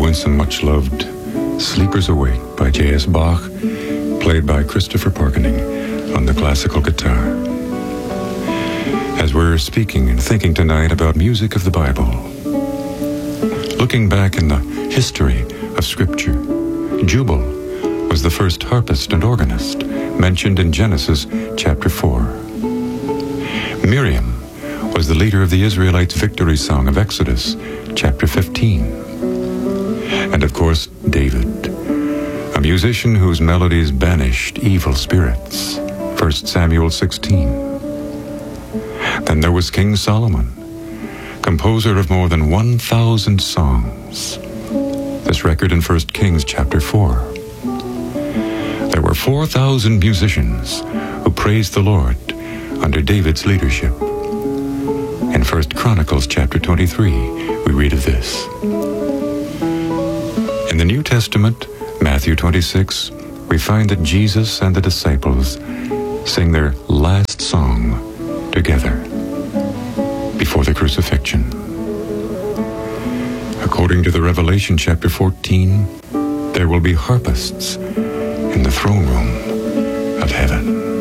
winsome, much-loved Sleepers Awake by J.S. Bach, played by Christopher Parkening on the classical guitar. As we're speaking and thinking tonight about music of the Bible, looking back in the history of Scripture, Jubal was the first harpist and organist mentioned in Genesis chapter 4. Miriam was the leader of the Israelites' victory song of Exodus chapter 15. And of course, David, a musician whose melodies banished evil spirits, 1 Samuel 16. Then there was King Solomon, composer of more than 1,000 songs. This record in 1 Kings chapter 4. There were 4,000 musicians who praised the Lord under David's leadership. In 1 Chronicles chapter 23, we read of this. In the New Testament, Matthew 26, we find that Jesus and the disciples sing their last song together before the crucifixion. According to the Revelation chapter 14, there will be harpists in the throne room of heaven.